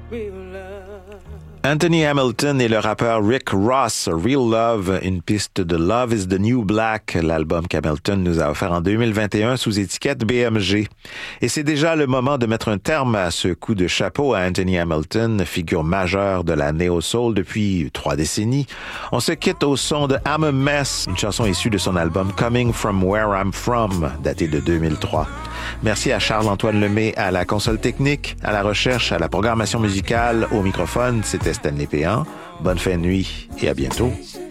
Anthony Hamilton et le rappeur Rick Ross, Real Love, une piste de Love is the New Black, l'album qu'Hamilton nous a offert en 2021 sous étiquette BMG. Et c'est déjà le moment de mettre un terme à ce coup de chapeau à Anthony Hamilton, figure majeure de la néo-soul depuis 3 décennies. On se quitte au son de I'm a Mess, une chanson issue de son album Coming From Where I'm From, daté de 2003. Merci à Charles-Antoine Lemay à la console technique, à la recherche, à la programmation musicale, au microphone. C'était Stanley Péan. Bonne fin de nuit et à bientôt.